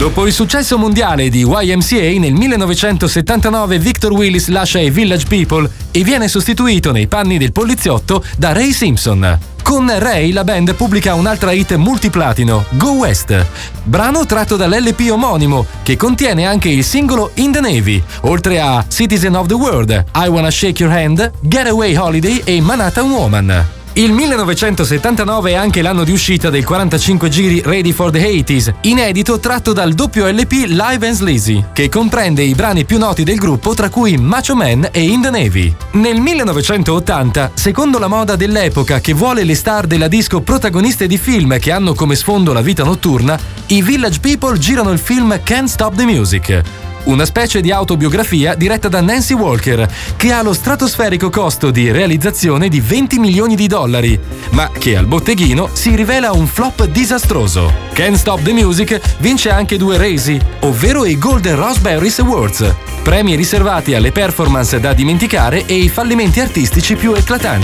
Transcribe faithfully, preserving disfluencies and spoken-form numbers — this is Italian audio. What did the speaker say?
Dopo il successo mondiale di Y M C A, nel millenovecentosettantanove Victor Willis lascia i Village People e viene sostituito nei panni del poliziotto da Ray Simpson. Con Ray la band pubblica un'altra hit multiplatino, Go West, brano tratto dall'L P omonimo, che contiene anche il singolo In the Navy, oltre a Citizen of the World, I Wanna Shake Your Hand, Getaway Holiday e Manhattan Woman. Il millenovecentosettantanove è anche l'anno di uscita del quarantacinque giri Ready for the ottanta, inedito tratto dal doppio L P Live and Sleazy, che comprende i brani più noti del gruppo, tra cui Macho Man e In the Navy. Nel millenovecentottanta, secondo la moda dell'epoca che vuole le star della disco protagoniste di film che hanno come sfondo la vita notturna, i Village People girano il film Can't Stop the Music, una specie di autobiografia diretta da Nancy Walker, che ha lo stratosferico costo di realizzazione di venti milioni di dollari, ma che al botteghino si rivela un flop disastroso. Can't Stop the Music vince anche due Razzie, ovvero i Golden Raspberries Awards, premi riservati alle performance da dimenticare e ai fallimenti artistici più eclatanti.